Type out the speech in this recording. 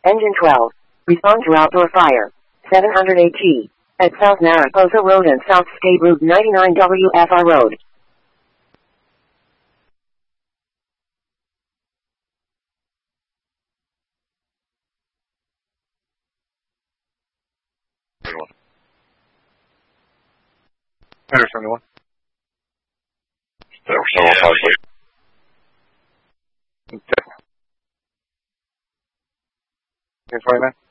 Engine 12. Respond to outdoor fire. 700 AT. At South Mariposa Road and South State Route 99 WFR Road. Header 71. That was 705. Okay. 29.